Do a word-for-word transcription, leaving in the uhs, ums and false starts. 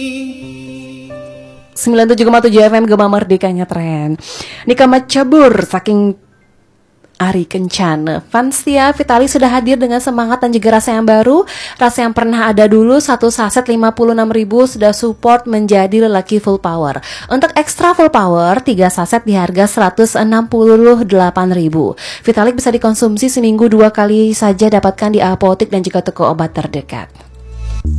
sembilan puluh tujuh koma tujuh F M Gema Merdekanya Tren. Nikmat cabur saking Ari Kencana. Fansia Vitali sudah hadir dengan semangat dan juga rasa yang baru. Rasa yang pernah ada dulu, satu saset lima puluh enam ribu sudah support menjadi lelaki full power. Untuk extra full power, tiga saset di harga seratus enam puluh delapan ribu. Vitalik bisa dikonsumsi seminggu dua kali saja, dapatkan di apotik dan juga toko obat terdekat.